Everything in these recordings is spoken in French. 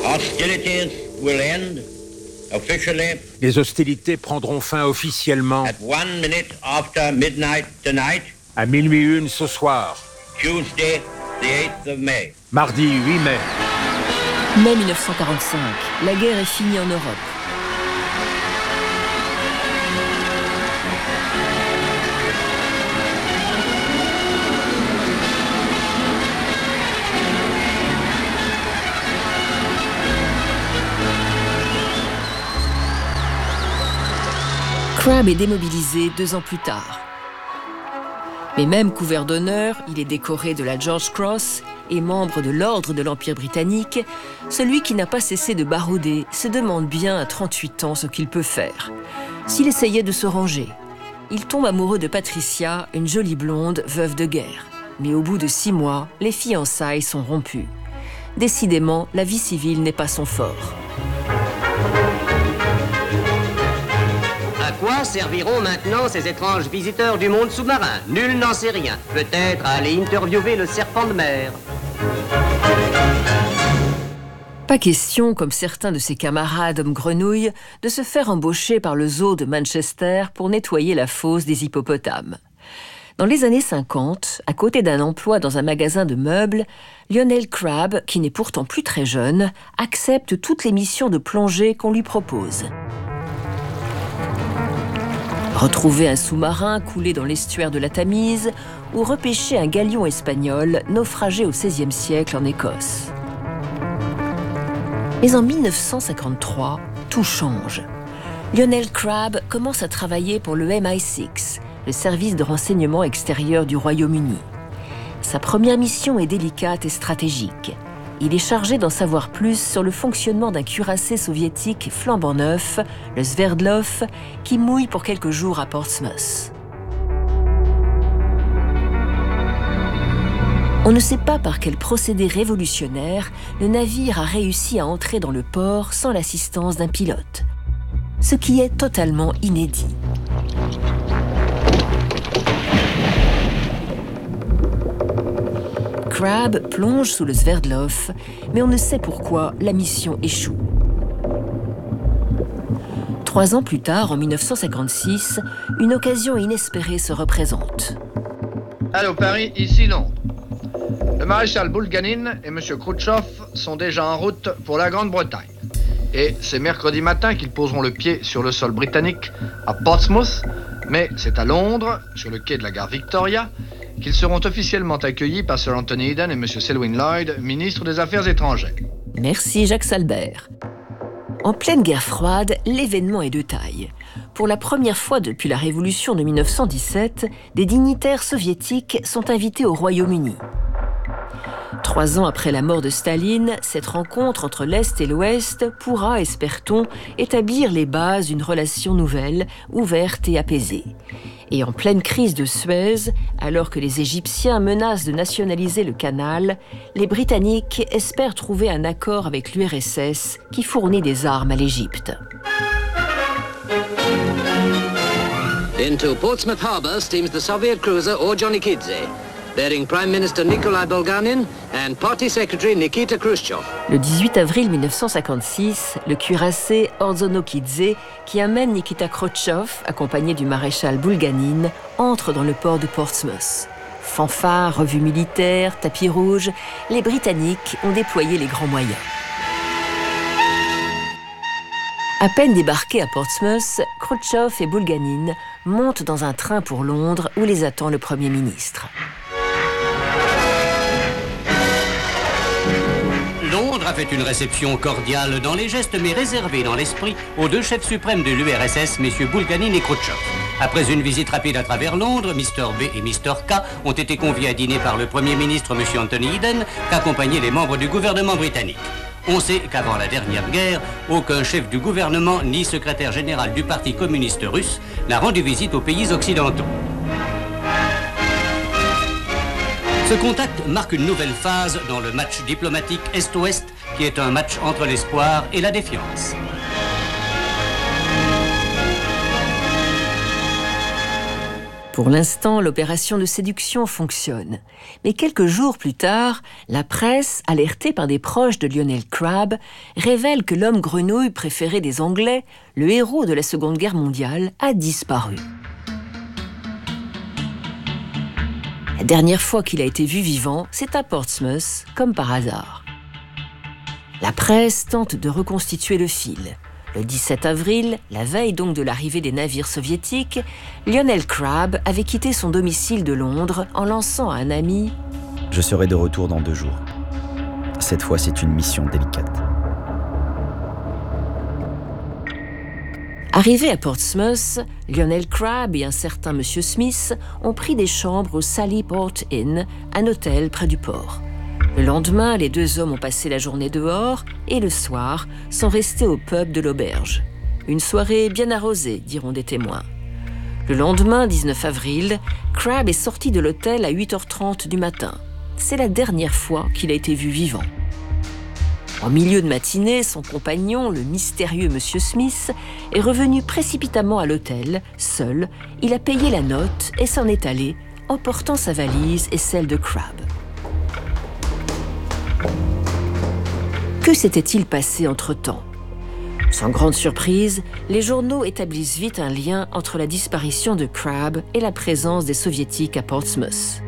Hostilities will end officially. Les hostilités prendront fin officiellement At 1 minute after midnight tonight. À minuit 1 ce soir. Tuesday, the 8th of May. Mardi 8 mai. Mai 1945, la guerre est finie en Europe. Crabbe est démobilisé 2 ans plus tard. Mais même couvert d'honneur, il est décoré de la George Cross et membre de l'Ordre de l'Empire britannique. Celui qui n'a pas cessé de barouder se demande bien à 38 ans ce qu'il peut faire. S'il essayait de se ranger, il tombe amoureux de Patricia, une jolie blonde, veuve de guerre. Mais au bout de 6 mois, les fiançailles sont rompues. Décidément, la vie civile n'est pas son fort. À quoi serviront maintenant ces étranges visiteurs du monde sous-marin? Nul n'en sait rien. Peut-être à aller interviewer le serpent de mer. Pas question, comme certains de ses camarades hommes grenouilles, de se faire embaucher par le zoo de Manchester pour nettoyer la fosse des hippopotames. Dans les années 50, à côté d'un emploi dans un magasin de meubles, Lionel Crabbe, qui n'est pourtant plus très jeune, accepte toutes les missions de plongée qu'on lui propose. Retrouver un sous-marin coulé dans l'estuaire de la Tamise ou repêcher un galion espagnol naufragé au XVIe siècle en Écosse. Mais en 1953, tout change. Lionel Crabbe commence à travailler pour le MI6, le service de renseignement extérieur du Royaume-Uni. Sa première mission est délicate et stratégique. Il est chargé d'en savoir plus sur le fonctionnement d'un cuirassé soviétique flambant neuf, le Sverdlov, qui mouille pour quelques jours à Portsmouth. On ne sait pas par quel procédé révolutionnaire le navire a réussi à entrer dans le port sans l'assistance d'un pilote, ce qui est totalement inédit. Crabbe plonge sous le Sverdlov, mais on ne sait pourquoi la mission échoue. 3 ans plus tard, en 1956, une occasion inespérée se représente. Allô Paris, ici Londres. Le maréchal Bulganin et M. Khrouchtchev sont déjà en route pour la Grande-Bretagne. Et c'est mercredi matin qu'ils poseront le pied sur le sol britannique à Portsmouth, mais c'est à Londres, sur le quai de la gare Victoria, qu'ils seront officiellement accueillis par Sir Anthony Eden et M. Selwyn Lloyd, ministre des Affaires étrangères. Merci Jacques Salbert. En pleine guerre froide, l'événement est de taille. Pour la première fois depuis la Révolution de 1917, des dignitaires soviétiques sont invités au Royaume-Uni. 3 ans après la mort de Staline, cette rencontre entre l'Est et l'Ouest pourra, espère-t-on, établir les bases d'une relation nouvelle, ouverte et apaisée. Et en pleine crise de Suez, alors que les Égyptiens menacent de nationaliser le canal, les Britanniques espèrent trouver un accord avec l'URSS qui fournit des armes à l'Égypte. Into Portsmouth Harbour steams the Soviet cruiser Orjonikidze, bearing Prime Minister Nikolai Bulganin and Party Secretary Nikita Khrouchtchev. Le 18 avril 1956, le cuirassé Ordzhonikidze, qui amène Nikita Khrouchtchev, accompagné du maréchal Bulganin, entre dans le port de Portsmouth. Fanfares, revues militaires, tapis rouge, les Britanniques ont déployé les grands moyens. À peine débarqués à Portsmouth, Khrouchtchev et Bulganin montent dans un train pour Londres où les attend le Premier ministre. Londres a fait une réception cordiale dans les gestes mais réservée dans l'esprit aux 2 chefs suprêmes de l'URSS, messieurs Bulganin et Khrouchtchev. Après une visite rapide à travers Londres, Mr. B et Mr. K ont été conviés à dîner par le Premier ministre, monsieur Anthony Eden, qu'accompagnaient les membres du gouvernement britannique. On sait qu'avant la dernière guerre, aucun chef du gouvernement ni secrétaire général du Parti communiste russe n'a rendu visite aux pays occidentaux. Ce contact marque une nouvelle phase dans le match diplomatique Est-Ouest, qui est un match entre l'espoir et la défiance. Pour l'instant, l'opération de séduction fonctionne. Mais quelques jours plus tard, la presse, alertée par des proches de Lionel Crabb, révèle que l'homme grenouille préféré des Anglais, le héros de la Seconde Guerre mondiale, a disparu. La dernière fois qu'il a été vu vivant, c'est à Portsmouth, comme par hasard. La presse tente de reconstituer le fil. Le 17 avril, la veille donc de l'arrivée des navires soviétiques, Lionel Crabb avait quitté son domicile de Londres en lançant à un ami « Je serai de retour dans 2 jours. Cette fois, c'est une mission délicate. » Arrivé à Portsmouth, Lionel Crabb et un certain Monsieur Smith ont pris des chambres au Sally Port Inn, un hôtel près du port. Le lendemain, les 2 hommes ont passé la journée dehors et le soir sont restés au pub de l'auberge. Une soirée bien arrosée, diront des témoins. Le lendemain, 19 avril, Crabb est sorti de l'hôtel à 8h30 du matin. C'est la dernière fois qu'il a été vu vivant. En milieu de matinée, son compagnon, le mystérieux Monsieur Smith, est revenu précipitamment à l'hôtel. Seul, il a payé la note et s'en est allé, emportant sa valise et celle de Crabb. Que s'était-il passé entre-temps ? Sans grande surprise, les journaux établissent vite un lien entre la disparition de Crabb et la présence des Soviétiques à Portsmouth.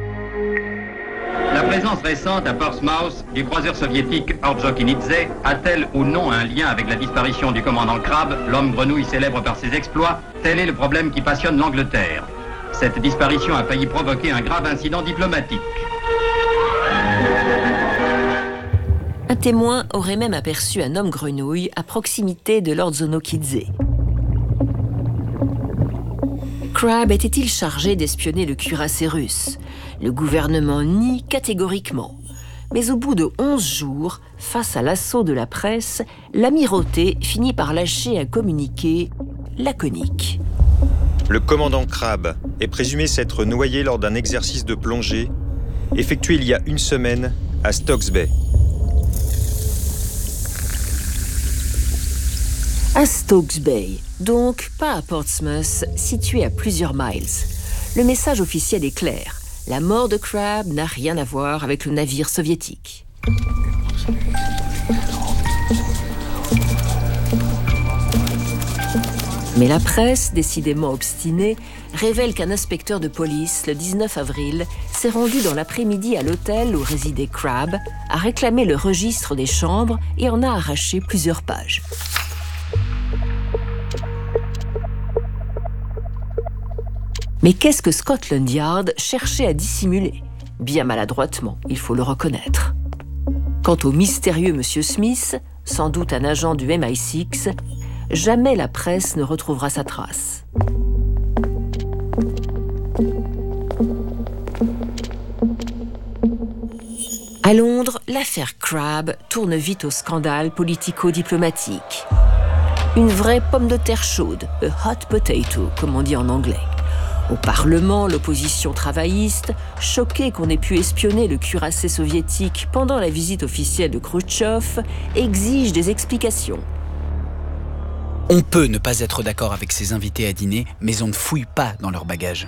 La présence récente à Portsmouth du croiseur soviétique Orjonikidze a-t-elle ou non un lien avec la disparition du commandant Crabb, l'homme grenouille célèbre par ses exploits ? Tel est le problème qui passionne l'Angleterre. Cette disparition a failli provoquer un grave incident diplomatique. Un témoin aurait même aperçu un homme grenouille à proximité de Orjonikidze. Crabb était-il chargé d'espionner le cuirassé russe ? Le gouvernement nie catégoriquement. Mais au bout de 11 jours, face à l'assaut de la presse, l'amirauté finit par lâcher un communiqué laconique. Le commandant Crabb est présumé s'être noyé lors d'un exercice de plongée effectué il y a 1 semaine à Stokes Bay. À Stokes Bay, donc pas à Portsmouth, situé à plusieurs miles. Le message officiel est clair. La mort de Crabb n'a rien à voir avec le navire soviétique. Mais la presse, décidément obstinée, révèle qu'un inspecteur de police, le 19 avril, s'est rendu dans l'après-midi à l'hôtel où résidait Crabb, a réclamé le registre des chambres et en a arraché plusieurs pages. Mais qu'est-ce que Scotland Yard cherchait à dissimuler ? Bien maladroitement, il faut le reconnaître. Quant au mystérieux Monsieur Smith, sans doute un agent du MI6, jamais la presse ne retrouvera sa trace. À Londres, l'affaire Crabb tourne vite au scandale politico-diplomatique. Une vraie pomme de terre chaude, a hot potato, comme on dit en anglais. Au Parlement, l'opposition travailliste, choquée qu'on ait pu espionner le cuirassé soviétique pendant la visite officielle de Khrouchtchev, exige des explications. On peut ne pas être d'accord avec ses invités à dîner, mais on ne fouille pas dans leurs bagages.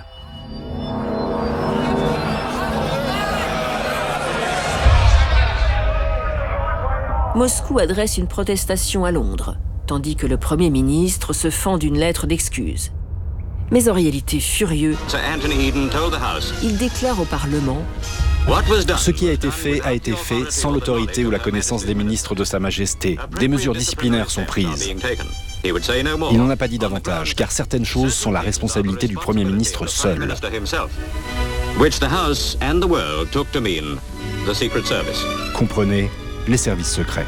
Moscou adresse une protestation à Londres, tandis que le Premier ministre se fend d'une lettre d'excuses. Mais en réalité furieux, il déclare au Parlement « Ce qui a été fait sans l'autorité ou la connaissance des ministres de Sa Majesté. Des mesures disciplinaires sont prises. » Il n'en a pas dit davantage, car certaines choses sont la responsabilité du Premier ministre seul. Comprenez, les services secrets.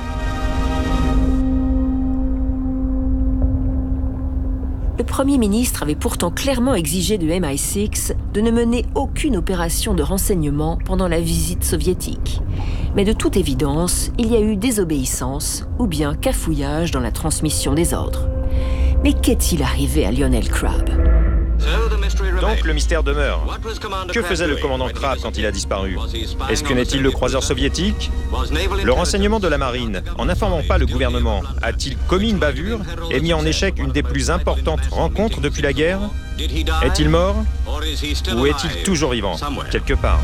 Le Premier ministre avait pourtant clairement exigé de MI6 de ne mener aucune opération de renseignement pendant la visite soviétique. Mais de toute évidence, il y a eu désobéissance ou bien cafouillage dans la transmission des ordres. Mais qu'est-il arrivé à Lionel Crabb ? Donc le mystère demeure. Que faisait le commandant Crabb quand il a disparu ? Espionnait-il le croiseur soviétique ? Le renseignement de la marine, en n'informant pas le gouvernement, a-t-il commis une bavure et mis en échec une des plus importantes rencontres depuis la guerre ? Est-il mort ? Ou est-il toujours vivant, quelque part?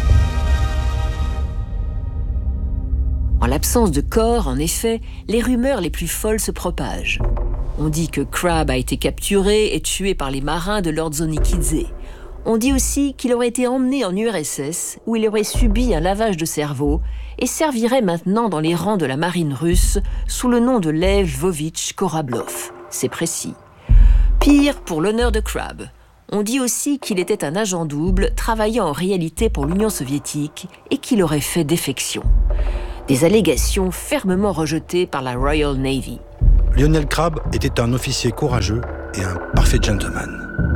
En l'absence de corps, en effet, les rumeurs les plus folles se propagent. On dit que Crabbe a été capturé et tué par les marins de Lord Zonikidze. On dit aussi qu'il aurait été emmené en URSS, où il aurait subi un lavage de cerveau et servirait maintenant dans les rangs de la marine russe sous le nom de Lev Lvovitch Korablov. C'est précis. Pire, pour l'honneur de Crabbe, on dit aussi qu'il était un agent double travaillant en réalité pour l'Union soviétique et qu'il aurait fait défection. Des allégations fermement rejetées par la Royal Navy. Lionel Crabbe était un officier courageux et un parfait gentleman.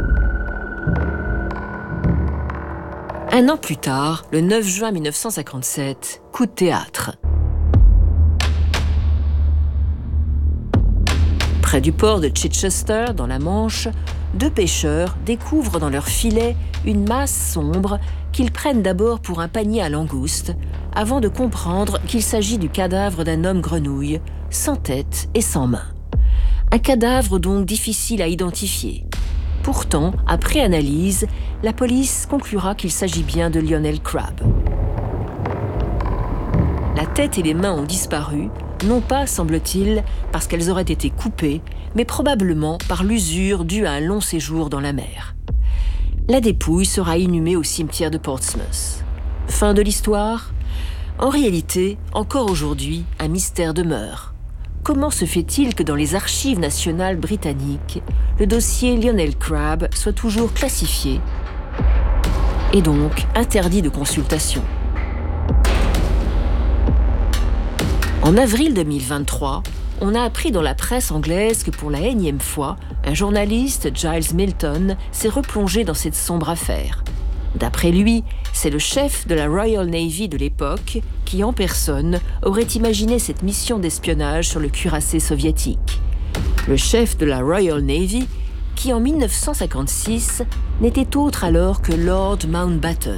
Un an plus tard, le 9 juin 1957, coup de théâtre. Près du port de Chichester, dans la Manche, deux pêcheurs découvrent dans leur filet une masse sombre qu'ils prennent d'abord pour un panier à langoustes, avant de comprendre qu'il s'agit du cadavre d'un homme grenouille, sans tête et sans main. Un cadavre donc difficile à identifier. Pourtant, après analyse, la police conclura qu'il s'agit bien de Lionel Crabbe. La tête et les mains ont disparu, non pas, semble-t-il, parce qu'elles auraient été coupées, mais probablement par l'usure due à un long séjour dans la mer. La dépouille sera inhumée au cimetière de Portsmouth. Fin de l'histoire? En réalité, encore aujourd'hui, un mystère demeure. Comment se fait-il que dans les archives nationales britanniques, le dossier Lionel Crabbe soit toujours classifié et donc interdit de consultation? En avril 2023, on a appris dans la presse anglaise que pour la énième fois, un journaliste, Giles Milton, s'est replongé dans cette sombre affaire. D'après lui, c'est le chef de la Royal Navy de l'époque qui, en personne, aurait imaginé cette mission d'espionnage sur le cuirassé soviétique. Le chef de la Royal Navy, qui en 1956 n'était autre alors que Lord Mountbatten.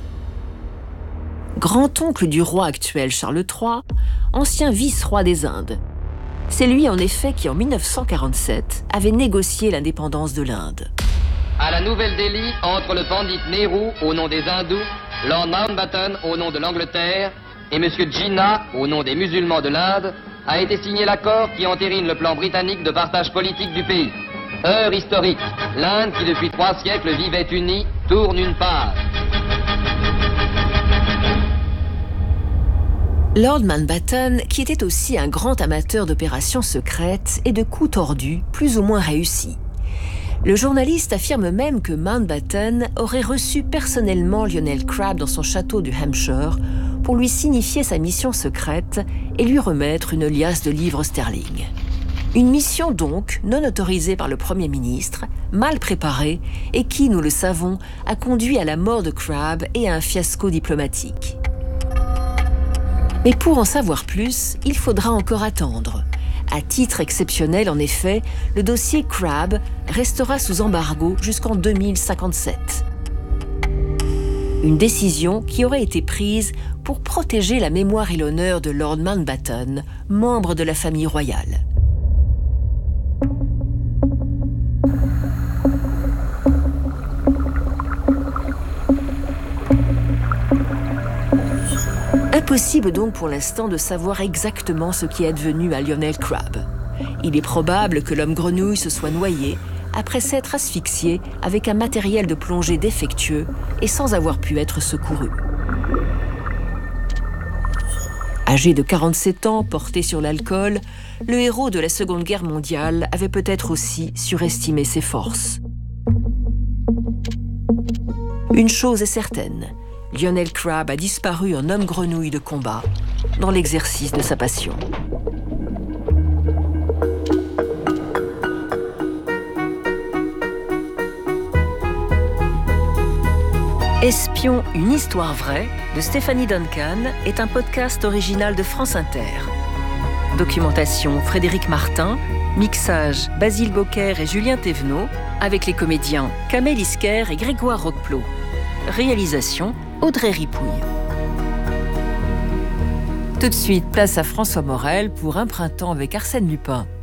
Grand-oncle du roi actuel Charles III, ancien vice-roi des Indes. C'est lui en effet qui, en 1947, avait négocié l'indépendance de l'Inde. À la Nouvelle-Delhi, entre le pandit Nehru, au nom des hindous, Lord Mountbatten, au nom de l'Angleterre, et M. Jinnah, au nom des musulmans de l'Inde, a été signé l'accord qui entérine le plan britannique de partage politique du pays. Heure historique. L'Inde, qui depuis 3 siècles vivait unie, tourne une page. Lord Mountbatten, qui était aussi un grand amateur d'opérations secrètes et de coups tordus, plus ou moins réussis. Le journaliste affirme même que Mountbatten aurait reçu personnellement Lionel Crabbe dans son château du Hampshire pour lui signifier sa mission secrète et lui remettre une liasse de livres sterling. Une mission donc non autorisée par le Premier ministre, mal préparée et qui, nous le savons, a conduit à la mort de Crabbe et à un fiasco diplomatique. Mais pour en savoir plus, il faudra encore attendre. À titre exceptionnel, en effet, le dossier Crabbe restera sous embargo jusqu'en 2057. Une décision qui aurait été prise pour protéger la mémoire et l'honneur de Lord Mountbatten, membre de la famille royale. Impossible donc pour l'instant de savoir exactement ce qui est advenu à Lionel Crabbe. Il est probable que l'homme grenouille se soit noyé après s'être asphyxié avec un matériel de plongée défectueux et sans avoir pu être secouru. Âgé de 47 ans, porté sur l'alcool, le héros de la Seconde Guerre mondiale avait peut-être aussi surestimé ses forces. Une chose est certaine, Lionel Crabbe a disparu en homme grenouille de combat dans l'exercice de sa passion. Espion, une histoire vraie de Stéphanie Duncan est un podcast original de France Inter. Documentation Frédéric Martin, mixage Basile Bocquer et Julien Thévenot, avec les comédiens Kamel Isker et Grégoire Roqueplot. Réalisation Audrey Ripouille. Tout de suite, place à François Morel pour Un printemps avec Arsène Lupin.